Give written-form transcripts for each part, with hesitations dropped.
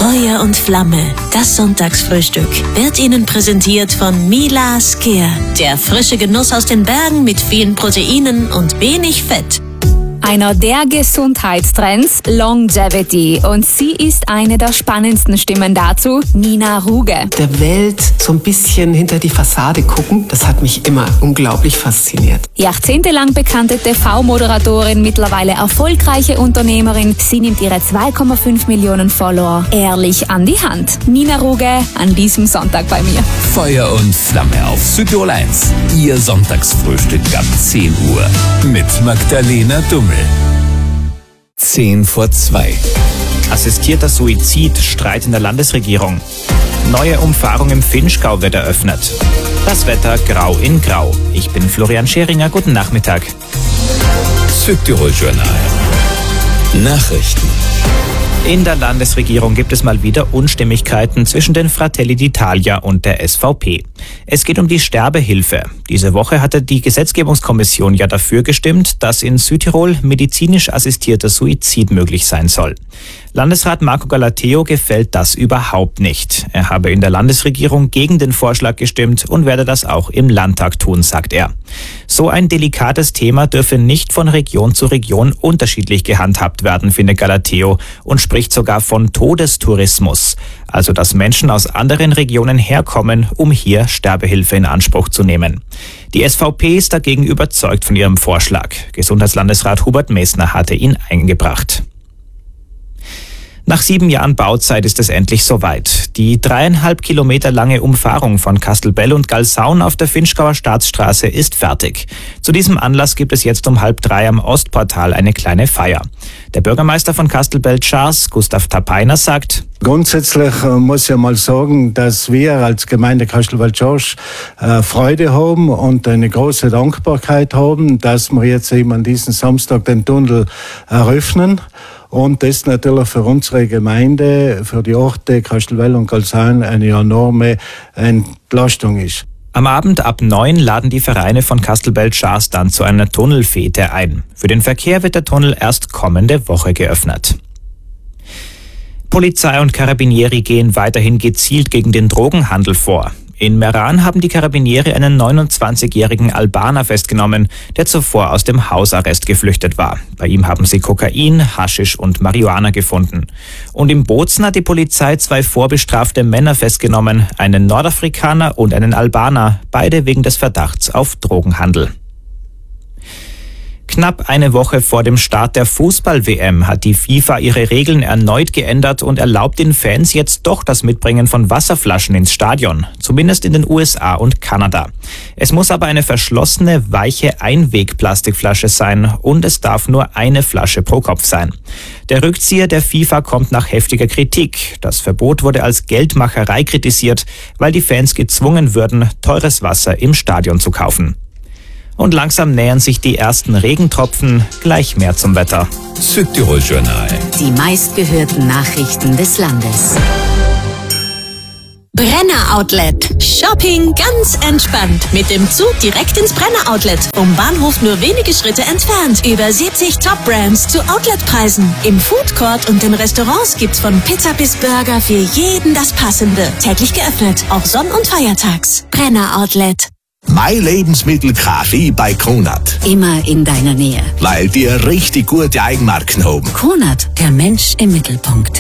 Feuer und Flamme, das Sonntagsfrühstück, wird Ihnen präsentiert von Mila Skier. Der frische Genuss aus den Bergen mit vielen Proteinen und wenig Fett. Einer der Gesundheitstrends, Longevity. Und sie ist eine der spannendsten Stimmen dazu, Nina Ruge. Der Welt so ein bisschen hinter die Fassade gucken, das hat mich immer unglaublich fasziniert. Jahrzehntelang bekannte TV-Moderatorin, mittlerweile erfolgreiche Unternehmerin. Sie nimmt ihre 2,5 Millionen Follower ehrlich an die Hand. Nina Ruge an diesem Sonntag bei mir. Feuer und Flamme auf Südtirol 1. Ihr Sonntagsfrühstück ab 10 Uhr. Mit Magdalena Dummel. 1:10. Assistierter Suizid, Streit in der Landesregierung. Neue Umfahrung im Vinschgau wird eröffnet. Das Wetter grau in grau. Ich bin Florian Scheringer, guten Nachmittag. Südtirol Journal. Nachrichten. In der Landesregierung gibt es mal wieder Unstimmigkeiten zwischen den Fratelli d'Italia und der SVP. Es geht um die Sterbehilfe. Diese Woche hatte die Gesetzgebungskommission ja dafür gestimmt, dass in Südtirol medizinisch assistierter Suizid möglich sein soll. Landesrat Marco Galateo gefällt das überhaupt nicht. Er habe in der Landesregierung gegen den Vorschlag gestimmt und werde das auch im Landtag tun, sagt er. So ein delikates Thema dürfe nicht von Region zu Region unterschiedlich gehandhabt werden, findet Galateo, und spricht sogar von Todestourismus. Also dass Menschen aus anderen Regionen herkommen, um hier Sterbehilfe in Anspruch zu nehmen. Die SVP ist dagegen überzeugt von ihrem Vorschlag. Gesundheitslandesrat Hubert Messner hatte ihn eingebracht. Nach 7 Jahren Bauzeit ist es endlich soweit. Die 3,5 Kilometer lange Umfahrung von Kastelbell und Galsaun auf der Vinschgauer Staatsstraße ist fertig. Zu diesem Anlass gibt es jetzt um 2:30 am Ostportal eine kleine Feier. Der Bürgermeister von Kastelbell-Schars, Gustav Tapeiner, sagt: Grundsätzlich muss ich mal sagen, dass wir als Gemeinde Kastelbell-Schars Freude haben und eine große Dankbarkeit haben, dass wir jetzt eben an diesem Samstag den Tunnel eröffnen. Und das natürlich für unsere Gemeinde, für die Orte Kastelbell und Galsaun eine enorme Entlastung ist. Am Abend ab 9 laden die Vereine von Kastelbell-Schars dann zu einer Tunnelfete ein. Für den Verkehr wird der Tunnel erst kommende Woche geöffnet. Polizei und Carabinieri gehen weiterhin gezielt gegen den Drogenhandel vor. In Meran haben die Carabinieri einen 29-jährigen Albaner festgenommen, der zuvor aus dem Hausarrest geflüchtet war. Bei ihm haben sie Kokain, Haschisch und Marihuana gefunden. Und im Bozen hat die Polizei 2 vorbestrafte Männer festgenommen, einen Nordafrikaner und einen Albaner, beide wegen des Verdachts auf Drogenhandel. Knapp eine Woche vor dem Start der Fußball-WM hat die FIFA ihre Regeln erneut geändert und erlaubt den Fans jetzt doch das Mitbringen von Wasserflaschen ins Stadion, zumindest in den USA und Kanada. Es muss aber eine verschlossene, weiche Einwegplastikflasche sein und es darf nur eine Flasche pro Kopf sein. Der Rückzieher der FIFA kommt nach heftiger Kritik. Das Verbot wurde als Geldmacherei kritisiert, weil die Fans gezwungen würden, teures Wasser im Stadion zu kaufen. Und langsam nähern sich die ersten Regentropfen, gleich mehr zum Wetter. Südtirol Journal. Die meistgehörten Nachrichten des Landes. Brenner Outlet. Shopping ganz entspannt. Mit dem Zug direkt ins Brenner Outlet. Vom Bahnhof nur wenige Schritte entfernt. Über 70 Top-Brands zu Outletpreisen. Im Food Court und in Restaurants gibt's von Pizza bis Burger für jeden das Passende. Täglich geöffnet, auch Sonn- und Feiertags. Brenner Outlet. Mein Lebensmittel Kaffee bei Kronert. Immer in deiner Nähe. Weil die richtig gute Eigenmarken haben. Kronert, der Mensch im Mittelpunkt.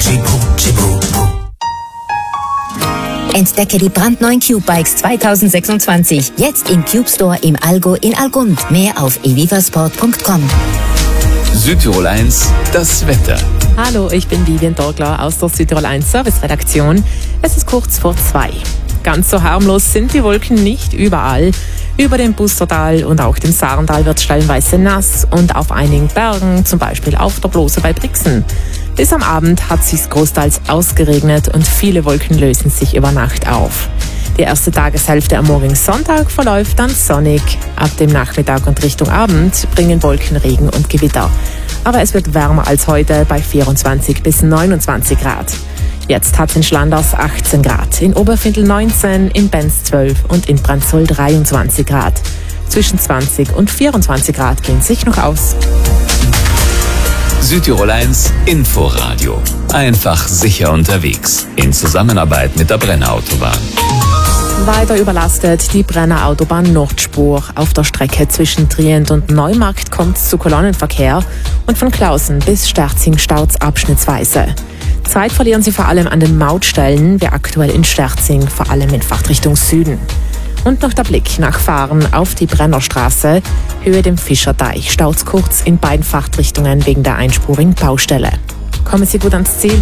Entdecke die brandneuen Cube-Bikes 2026. Jetzt im Cube Store im Allgäu in Algund. Mehr auf evivasport.com. Südtirol 1, das Wetter. Hallo, ich bin Vivian Dorgler aus der Südtirol 1 Service-Redaktion. Es ist kurz vor 2. Ganz so harmlos sind die Wolken nicht überall. Über dem Bustertal und auch dem Saarendal wird stellenweise nass und auf einigen Bergen, zum Beispiel auf der Blose bei Brixen. Bis am Abend hat es sich großteils ausgeregnet und viele Wolken lösen sich über Nacht auf. Die erste Tageshälfte am morgigen Sonntag verläuft dann sonnig. Ab dem Nachmittag und Richtung Abend bringen Wolken Regen und Gewitter. Aber es wird wärmer als heute bei 24 bis 29 Grad. Jetzt hat es in Schlanders 18 Grad, in Oberfindl 19, in Benz 12 und in Brandsol 23 Grad. Zwischen 20 und 24 Grad gehen sich noch aus. Südtirol 1 Inforadio. Einfach sicher unterwegs. In Zusammenarbeit mit der Brenner Autobahn. Weiter überlastet die Brenner Autobahn Nordspur. Auf der Strecke zwischen Trient und Neumarkt kommt es zu Kolonnenverkehr und von Klausen bis Sterzing staut's abschnittsweise. Zeit verlieren Sie vor allem an den Mautstellen, wie aktuell in Sterzing, vor allem in Fahrtrichtung Süden. Und noch der Blick nach Fahren auf die Brennerstraße, Höhe dem Fischerdeich, staut's kurz in beiden Fahrtrichtungen wegen der einspurigen Baustelle. Kommen Sie gut ans Ziel.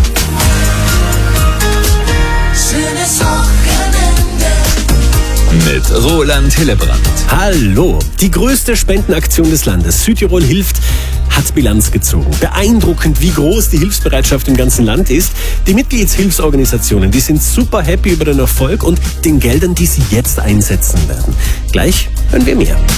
Schönes Wochenende mit Roland Hillebrand. Hallo! Die größte Spendenaktion des Landes, Südtirol hilft, hat Bilanz gezogen. Beeindruckend, wie groß die Hilfsbereitschaft im ganzen Land ist. Die Mitgliedshilfsorganisationen, die sind super happy über den Erfolg und den Geldern, die sie jetzt einsetzen werden. Gleich hören wir mehr.